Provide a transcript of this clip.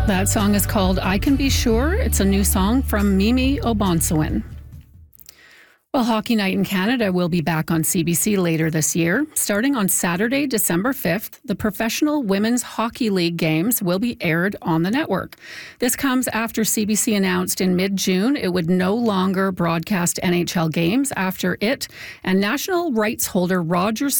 That song is called I Can Be Sure. It's a new song from Mimi Obonsawin. Well, Hockey Night in Canada will be back on CBC later this year. Starting on Saturday, December 5th, the Professional Women's Hockey League games will be aired on the network. This comes after CBC announced in mid-June it would no longer broadcast NHL games after it and national rights holder Rogers